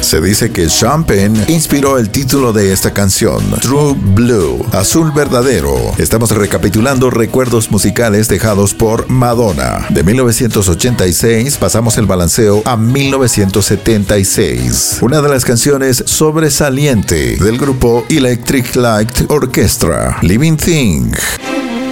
Se dice que Sean Penn inspiró el título de esta canción, True Blue, Azul Verdadero. Estamos recapitulando recuerdos musicales dejados por Madonna. De 1986 pasamos el balanceo a 1976. Una de las canciones sobresaliente del grupo Electric Light Orchestra, Living Thing.